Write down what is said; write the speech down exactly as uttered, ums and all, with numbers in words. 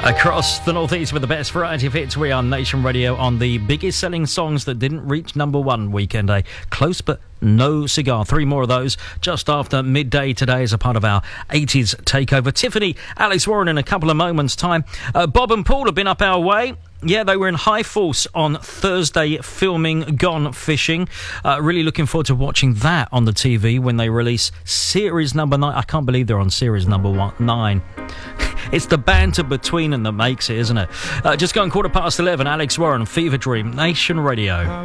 Across the Northeast with the best variety of hits, we are Nation Radio on the biggest selling songs that didn't reach number one weekend day. Close but no cigar. Three more of those just after midday today as a part of our eighties takeover. Tiffany, Alex Warren in a couple of moments' time. Uh, Bob and Paul have been up our way. Yeah, they were in high force on Thursday filming Gone Fishing. Uh, really looking forward to watching that on the T V when they release series number nine. I can't believe they're on series number one, nine. It's the banter between them that makes it, isn't it? Uh, just going quarter past eleven, Alex Warren, Fever Dream, Nation Radio.